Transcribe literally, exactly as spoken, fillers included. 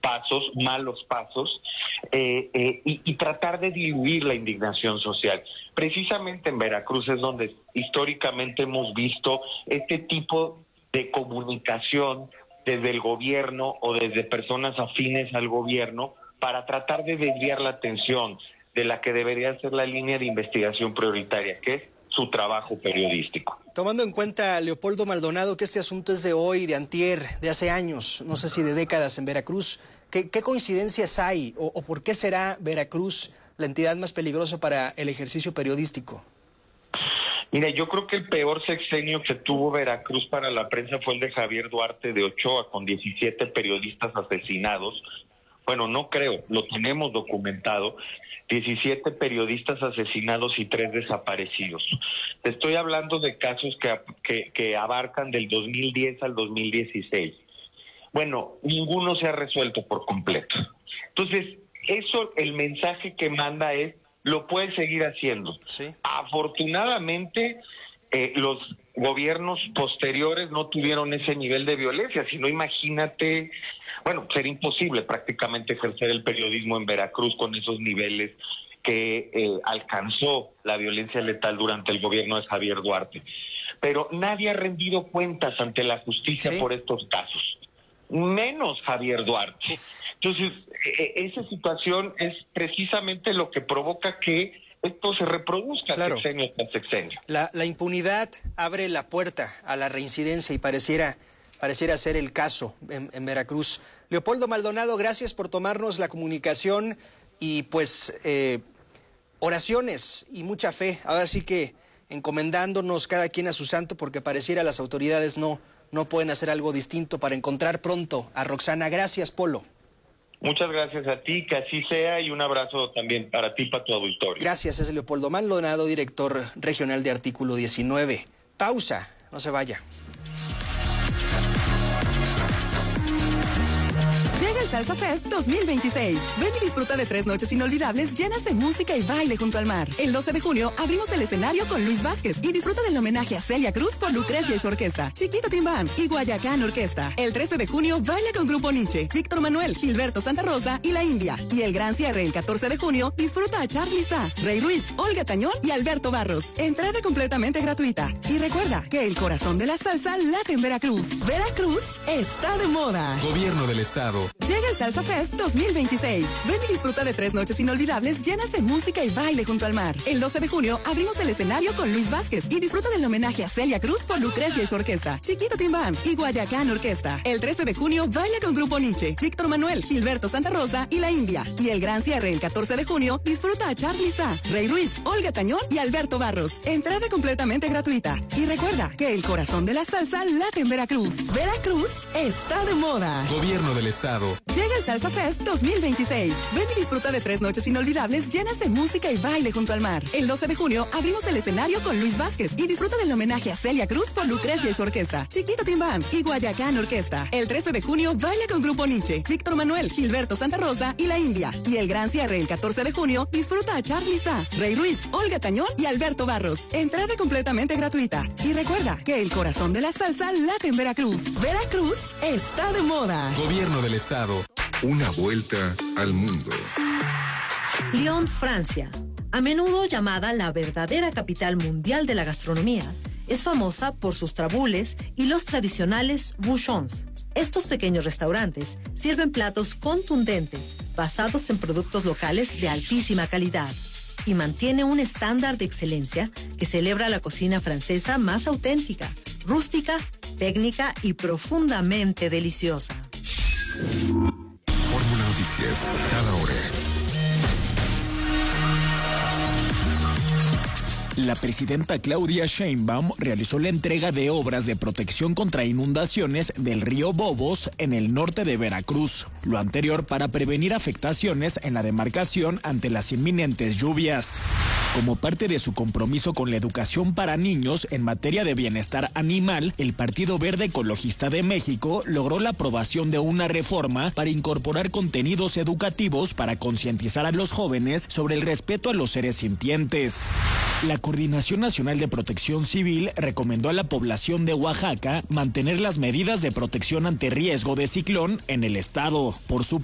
pasos, malos pasos, eh, eh, y, y tratar de diluir la indignación social. Precisamente en Veracruz es donde históricamente hemos visto este tipo de comunicación desde el gobierno o desde personas afines al gobierno para tratar de desviar la atención de la que debería ser la línea de investigación prioritaria, que es su trabajo periodístico. Tomando en cuenta, Leopoldo Maldonado, que este asunto es de hoy, de antier, de hace años, no sé si de décadas en Veracruz, ¿qué, qué coincidencias hay o, o por qué será Veracruz la entidad más peligrosa para el ejercicio periodístico? Mira, yo creo que el peor sexenio que tuvo Veracruz para la prensa fue el de Javier Duarte de Ochoa, con diecisiete periodistas asesinados. Bueno, no creo, lo tenemos documentado. diecisiete periodistas asesinados y tres desaparecidos. Te estoy hablando de casos que, que, que abarcan del dos mil diez al dos mil dieciséis. Bueno, ninguno se ha resuelto por completo. Entonces, eso, el mensaje que manda es, lo puede seguir haciendo. Sí. Afortunadamente, eh, los gobiernos posteriores no tuvieron ese nivel de violencia, sino imagínate, bueno, sería imposible prácticamente ejercer el periodismo en Veracruz con esos niveles que eh, alcanzó la violencia letal durante el gobierno de Javier Duarte. Pero nadie ha rendido cuentas ante la justicia ¿Sí? por estos casos, menos Javier Duarte. Entonces, eh, esa situación es precisamente lo que provoca que esto se reproduzca claro. sexenio tras sexenio. La, la impunidad abre la puerta a la reincidencia y pareciera, pareciera ser el caso en, en Veracruz. Leopoldo Maldonado, gracias por tomarnos la comunicación y pues eh, oraciones y mucha fe. Ahora sí que encomendándonos cada quien a su santo, porque pareciera las autoridades no, no pueden hacer algo distinto para encontrar pronto a Roxana. Gracias, Polo. Muchas gracias a ti, que así sea, y un abrazo también para ti, para tu auditorio. Gracias, es Leopoldo Maldonado, director regional de Artículo diecinueve. Pausa, no se vaya. Llega el Salsa Fest dos mil veintiséis. Ven y disfruta de tres noches inolvidables llenas de música y baile junto al mar. El doce de junio abrimos el escenario con Luis Vázquez y disfruta del homenaje a Celia Cruz por Lucrecia y su orquesta, Chiquito Tim Band y Guayacán Orquesta. El trece de junio baila con Grupo Nietzsche, Víctor Manuel, Gilberto Santa Rosa y La India. Y el gran cierre el catorce de junio disfruta a Charly Sa, Rey Ruiz, Olga Tañón y Alberto Barros. Entrada completamente gratuita. Y recuerda que el corazón de la salsa late en Veracruz. Veracruz está de moda. Gobierno del Estado. Llega el Salsa Fest dos mil veintiséis. Ven y disfruta de tres noches inolvidables llenas de música y baile junto al mar. El doce de junio abrimos el escenario con Luis Vázquez y disfruta del homenaje a Celia Cruz por Lucrecia y su orquesta, Chiquito Tim Band y Guayacán Orquesta. El trece de junio baila con Grupo Nietzsche, Víctor Manuel, Gilberto Santa Rosa y La India. Y el gran cierre el catorce de junio disfruta a Charly Sa, Rey Ruiz, Olga Tañón y Alberto Barros. Entrada completamente gratuita. Y recuerda que el corazón de la salsa late en Veracruz. Veracruz está de moda. Gobierno del Estado. Llega el Salsa Fest dos mil veintiséis. Ven y disfruta de tres noches inolvidables llenas de música y baile junto al mar. El doce de junio abrimos el escenario con Luis Vázquez y disfruta del homenaje a Celia Cruz por Lucrecia y su orquesta, Chiquito Tim Band y Guayacán Orquesta. El trece de junio baila con Grupo Nietzsche, Víctor Manuel, Gilberto Santa Rosa y La India. Y el gran cierre el catorce de junio disfruta a Charly Sa, Rey Ruiz, Olga Tañón y Alberto Barros. Entrada completamente gratuita. Y recuerda que el corazón de la salsa late en Veracruz. Veracruz está de moda. Gobierno del Estado. Una vuelta al mundo. Lyon, Francia, a menudo llamada la verdadera capital mundial de la gastronomía, es famosa por sus trabules y los tradicionales bouchons. Estos pequeños restaurantes sirven platos contundentes, basados en productos locales de altísima calidad, y mantiene un estándar de excelencia que celebra la cocina francesa más auténtica, rústica, técnica y profundamente deliciosa. Fórmula Noticias, cada hora. La presidenta Claudia Sheinbaum realizó la entrega de obras de protección contra inundaciones del río Bobos en el norte de Veracruz. Lo anterior para prevenir afectaciones en la demarcación ante las inminentes lluvias. Como parte de su compromiso con la educación para niños en materia de bienestar animal, el Partido Verde Ecologista de México logró la aprobación de una reforma para incorporar contenidos educativos para concientizar a los jóvenes sobre el respeto a los seres sintientes. La Coordinación Nacional de Protección Civil recomendó a la población de Oaxaca mantener las medidas de protección ante riesgo de ciclón en el estado. Por su